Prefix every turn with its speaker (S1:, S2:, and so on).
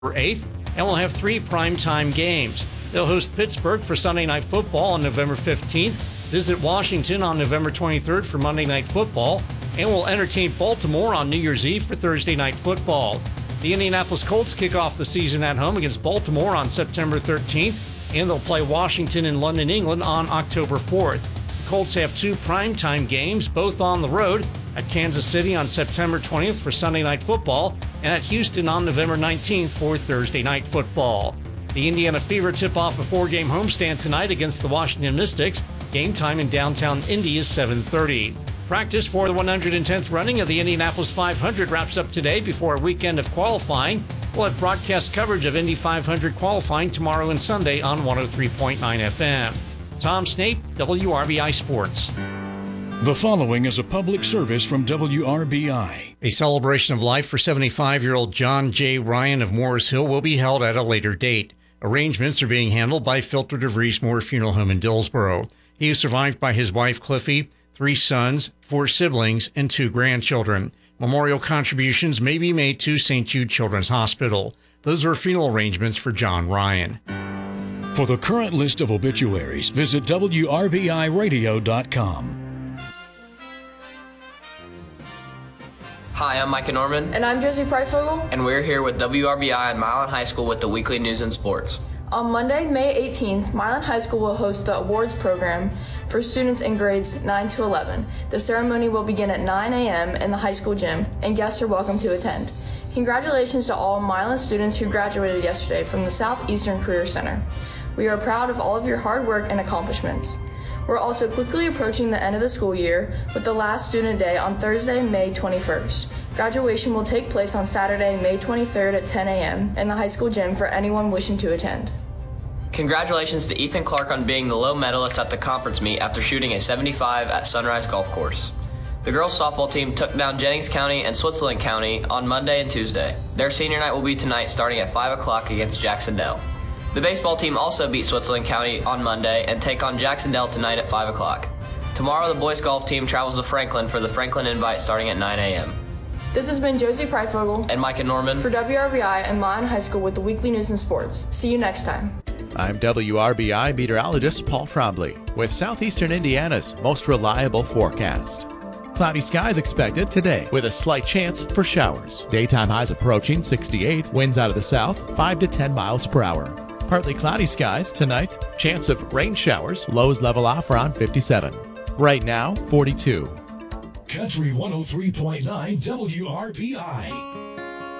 S1: 8th, and will have 3 primetime games. They'll host Pittsburgh for Sunday Night Football on November 15th, visit Washington on November 23rd for Monday Night Football, and will entertain Baltimore on New Year's Eve for Thursday Night Football. The Indianapolis Colts kick off the season at home against Baltimore on September 13th, and they'll play Washington in London, England on October 4th. The Colts have 2 primetime games, both on the road, at Kansas City on September 20th for Sunday Night Football, and at Houston on November 19th for Thursday Night Football. The Indiana Fever tip off a 4-game homestand tonight against the Washington Mystics. Game time in downtown Indy is 7:30. Practice for the 110th running of the Indianapolis 500 wraps up today before a weekend of qualifying. We'll have broadcast coverage of Indy 500 qualifying tomorrow and Sunday on 103.9 FM. Tom Snape, WRBI Sports.
S2: The following is a public service from WRBI.
S1: A celebration of life for 75-year-old John J. Ryan of Morris Hill will be held at a later date. Arrangements are being handled by Filter DeVries Moore Funeral Home in Dillsboro. He is survived by his wife, Cliffy, 3 sons, 4 siblings, and 2 grandchildren. Memorial contributions may be made to St. Jude Children's Hospital. Those are funeral arrangements for John Ryan.
S2: For the current list of obituaries, visit WRBIRadio.com.
S3: Hi, I'm Micah Norman.
S4: And I'm Josie Pryfogel.
S3: And we're here with WRBI and Milan High School with the weekly news and sports.
S4: On Monday, May 18th, Milan High School will host the awards program for students in grades 9 to 11. The ceremony will begin at 9 a.m. in the high school gym, and guests are welcome to attend. Congratulations to all Milan students who graduated yesterday from the Southeastern Career Center. We are proud of all of your hard work and accomplishments. We're also quickly approaching the end of the school year with the last student day on Thursday, May 21st. Graduation will take place on Saturday, May 23rd at 10 a.m. in the high school gym for anyone wishing to attend.
S3: Congratulations to Ethan Clark on being the low medalist at the conference meet after shooting a 75 at Sunrise Golf Course. The girls softball team took down Jennings County and Switzerland County on Monday and Tuesday. Their senior night will be tonight starting at 5 o'clock against Jacksonville. The baseball team also beat Switzerland County on Monday and take on Jacksonville tonight at 5 o'clock. Tomorrow, the boys golf team travels to Franklin for the Franklin Invite starting at 9 a.m.
S4: This has been Josie Pryfogel
S3: and Micah Norman
S4: for WRBI and Milan High School with the weekly news and sports. See you next time.
S5: I'm WRBI meteorologist Paul Trombley with Southeastern Indiana's most reliable forecast. Cloudy skies expected today with a slight chance for showers. Daytime highs approaching 68, winds out of the south 5 to 10 miles per hour. Partly cloudy skies tonight, chance of rain showers, lows level off around 57. Right now, 42.
S2: Country 103.9 WRBI.